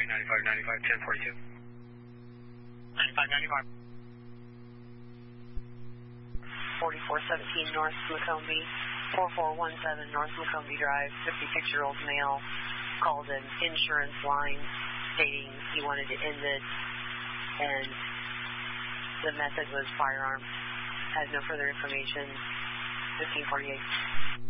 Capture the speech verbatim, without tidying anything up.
ninety-five ninety-five, ten forty-two. ninety-five ninety-five. forty-four seventeen North Macomb, four four one seven North Macomb Drive, fifty-six-year-old male called an insurance line stating he wanted to end it, and the method was firearms. Has no further information. fifteen forty-eight.